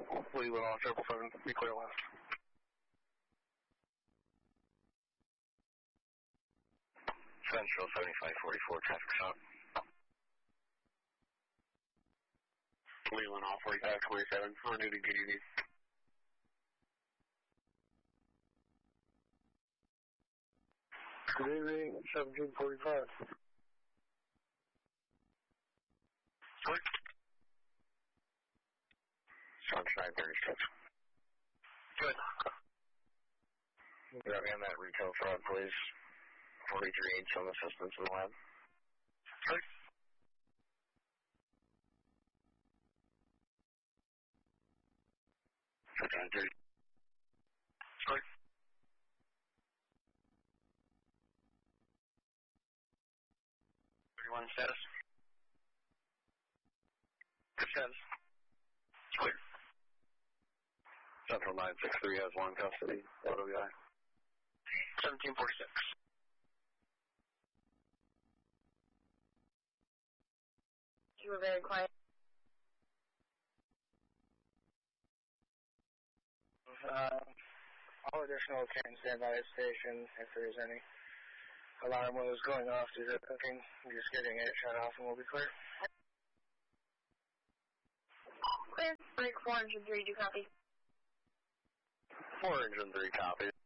Leland off 777, be clear last. Central 7544, traffic stop. Leland off 4527, for duty, good evening. Good evening, 1745. Sorry? Sunshine 36. Good. Grab me on that retail fraud, please. 43H on assistance in the lab. Sorry? Sunshine 30. Sorry? 31 status. Good status. Clear. Central 963 has one custody. OWI. 1746. You were very quiet. All additional can stand by the station if there's any alarm was going off due to cooking. Just getting it shut off and we'll be clear. Clear. Break 403, do copy. 403 copy.